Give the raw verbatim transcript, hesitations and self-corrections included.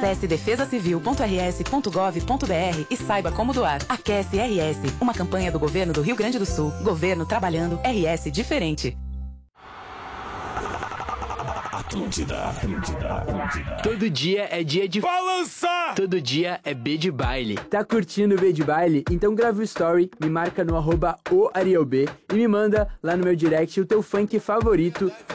Acesse defesa civil ponto r s ponto gov ponto b r e saiba como doar. Aquece R S, uma campanha do governo do Rio Grande do Sul. Governo trabalhando, R S diferente. Atlântida, Atlântida, Atlântida. Todo dia é dia de balançar. Todo dia é B de baile. Tá curtindo o B de baile? Então grava o story, me marca no arroba o Ariel B e me manda lá no meu direct o teu funk favorito